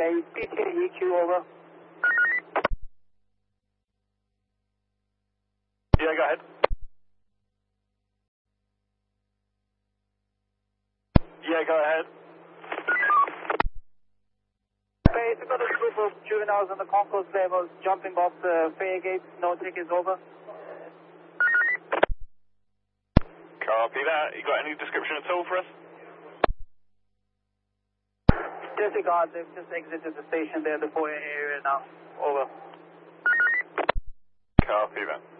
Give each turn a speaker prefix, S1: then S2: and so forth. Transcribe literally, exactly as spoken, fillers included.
S1: Bay, P T E Q, over.
S2: Yeah, go ahead. Yeah, go ahead.
S1: Bay, we've got a group of juveniles on the concourse levels jumping off the fare gates. No tickets, over.
S2: Copy that. You got any description at all for us?
S1: Disregard, they've just exited the station there, the foyer area now. Over.
S2: Copy that.